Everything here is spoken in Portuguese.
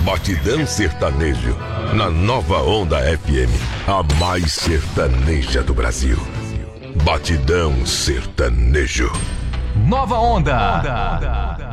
Batidão Sertanejo, na Nova Onda FM, a mais sertaneja do Brasil. Batidão Sertanejo. Nova Onda.